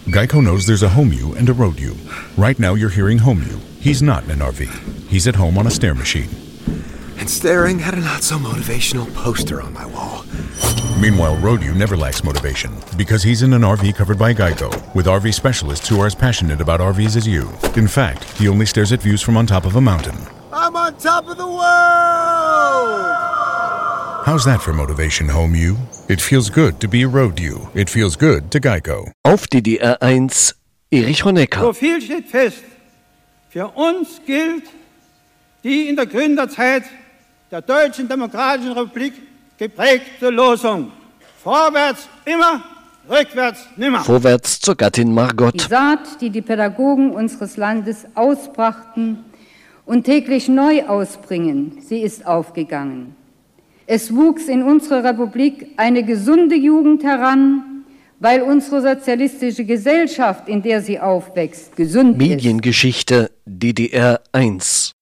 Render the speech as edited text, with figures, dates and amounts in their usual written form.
Geico knows there's a home you and a road you. Right now you're hearing home you. He's not in an RV. He's at home on a stair machine. And staring at a not-so-motivational poster on my wall. Meanwhile, road you never lacks motivation because he's in an RV covered by Geico with RV specialists who are as passionate about RVs as you. In fact, he only stares at views from on top of a mountain. I'm on top of the world! How's that for motivation, home you? It feels good to be a road you. It feels good to Geico. Auf DDR 1, Erich Honecker. So viel steht fest. Für uns gilt die in der Gründerzeit der Deutschen Demokratischen Republik geprägte Losung. Vorwärts immer, rückwärts nimmer. Vorwärts zur Gattin Margot. Die Saat, die die Pädagogen unseres Landes ausbrachten und täglich neu ausbringen, sie ist aufgegangen. Es wuchs in unserer Republik eine gesunde Jugend heran, weil unsere sozialistische Gesellschaft, in der sie aufwächst, gesund ist. Mediengeschichte DDR 1.